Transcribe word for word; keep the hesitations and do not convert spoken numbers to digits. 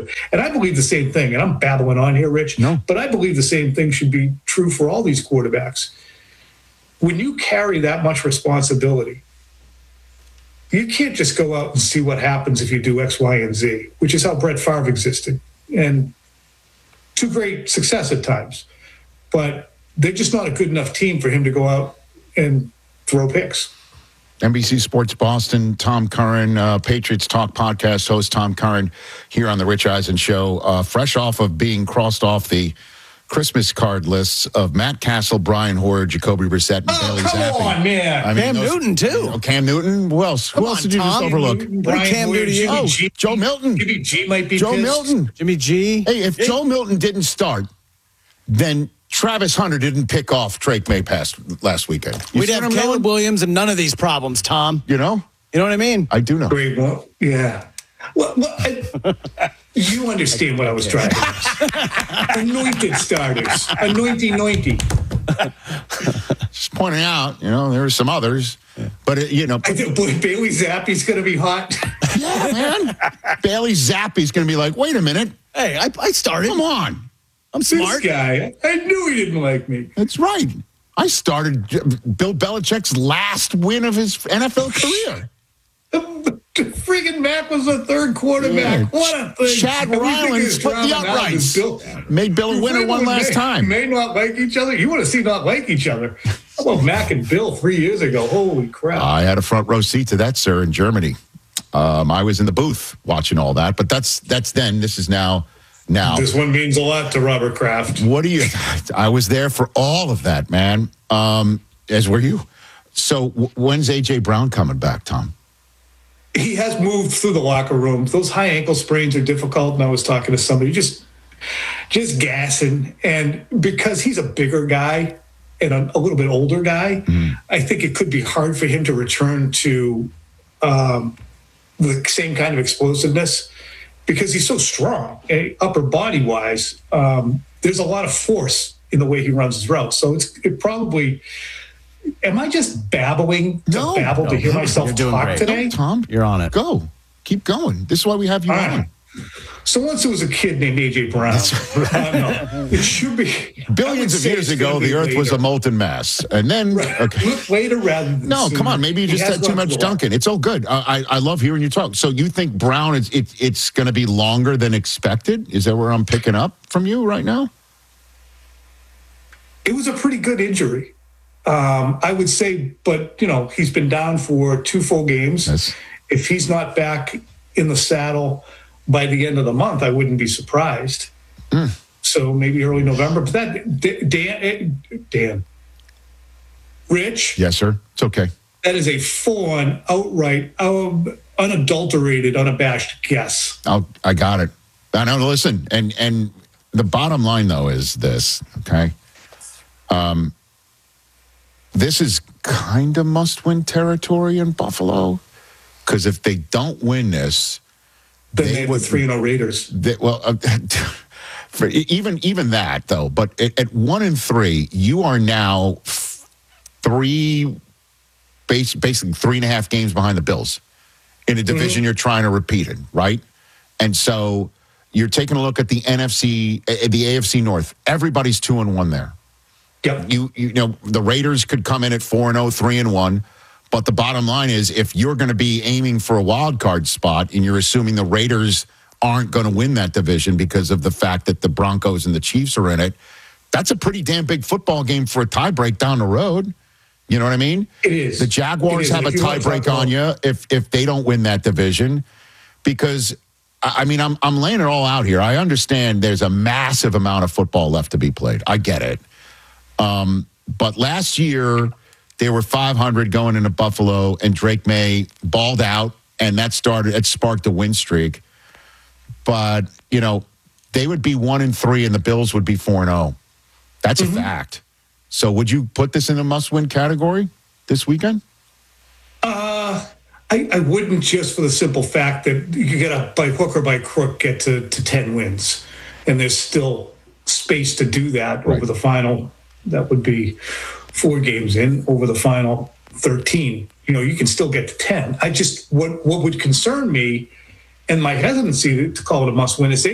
good. And I believe the same thing. And I'm babbling on here, Rich. No. But I believe the same thing should be true for all these quarterbacks. When you carry that much responsibility, you can't just go out and see what happens if you do X, Y, and Z, which is how Brett Favre existed. And to great success at times. But they're just not a good enough team for him to go out and throw picks. N B C Sports Boston, Tom Curran, uh, Patriots Talk podcast host Tom Curran here on the Rich Eisen Show, uh, fresh off of being crossed off the Christmas card lists of Matt Castle, Brian Hoyer, Jacoby Brissett, and Oh, Bailey come Zappi. on, man. I mean, Cam those- Newton, too. You know, Cam Newton. Who else? Who Come else on, did you just Tom. overlook? What did Brian Cam do Hoyer, to you? Jimmy Oh, G, Joe Milton. Jimmy G might be Joe pissed. Milton. Jimmy G. Hey, if Joe Milton didn't start, then Travis Hunter didn't pick off Drake May past last weekend. You We'd see have what I'm Caleb going? Williams and none of these problems, Tom. You know? You know what I mean? I do know. Great. Well, yeah. Well, well, I, you understand what I was trying to do. Anointed starters. Anointy, anointy. Just pointing out, you know, there are some others. But, it, you know. I think boy, Bailey Zappi's going to be hot. Yeah, man. Bailey Zappi's going to be like, wait a minute. Hey, I, I started. Come on. I'm This smart. guy, I knew he didn't like me. That's right. I started Bill Belichick's last win of his N F L career. Freaking Mac was the third quarterback. Yeah. What a thing. Chad And we think Ryland it's split the drama now uprights. is Bill- Made Bill a winner You one think last may, time. May not like each other. You want to see not like each other. How about Mac and Bill three years ago? Holy crap. I had a front row seat to that, sir, in Germany. Um, I was in the booth watching all that, but that's that's then. This is now. Now, This one means a lot to Robert Kraft. what do you? I was there for all of that, man. Um, as were you. So, w- when's A J Brown coming back, Tom? He has moved through the locker room. Those high ankle sprains are difficult. And I was talking to somebody just, just gassing. And because he's a bigger guy and a, a little bit older guy, mm. I think it could be hard for him to return to um, the same kind of explosiveness. Because he's so strong, upper body wise, um, there's a lot of force in the way he runs his routes. So it's it probably. Am I just babbling to No, babble no, to hear no, myself you're doing talk great. today? No, Tom, You're on it. go, keep going. This is why we have you All on. right. So once there was a kid named A J Brown, uh, no, it should be Billions of years ago, the Earth later. was a molten mass, and then right. okay. Look later rather than no, sooner. come on, maybe you just had too much Duncan. It's all good. I, I I love hearing you talk. So you think Brown is it, it's going to be longer than expected? Is that where I'm picking up from you right now? It was a pretty good injury, um, I would say, but you know he's been down for two full games. Yes. If he's not back in the saddle by the end of the month, I wouldn't be surprised. Mm. So maybe early November. But that Dan, Dan, Rich. Yes, sir. It's okay. That is a full-on, outright, um, unadulterated, unabashed guess. I'll, I got it. I know. Listen, and and the bottom line though is this. Okay. Um. This is kind of must-win territory in Buffalo, because if they don't win this. Then they, they would three and zero Raiders. They, well, uh, for even even that though, but at, at one and three, you are now f- three, base, basically three and a half games behind the Bills in a division mm-hmm. you're trying to repeat in, right? And so you're taking a look at the N F C, uh, the A F C North. Everybody's two and one there. Yep. You you know the Raiders could come in at four and zero, three and one. But the bottom line is, if you're going to be aiming for a wild card spot and you're assuming the Raiders aren't going to win that division because of the fact that the Broncos and the Chiefs are in it, that's a pretty damn big football game for a tiebreak down the road. You know what I mean? It is. The Jaguars is. have a tiebreak on you if if they don't win that division, because I mean I'm I'm laying it all out here. I understand there's a massive amount of football left to be played. I get it. Um, but last year. They were five hundred going into Buffalo, and Drake May balled out, and that started, it sparked a win streak. But, you know, they would be one and three, and the Bills would be four and oh. That's mm-hmm. a fact. So would you put this in the must-win category this weekend? Uh, I, I wouldn't, just for the simple fact that you get a by hook or by crook get to, to ten wins, and there's still space to do that right. over the final. That would be four games in over the final thirteen. You know, you can still get to ten. I just, what what would concern me, and my hesitancy to call it a must win, is they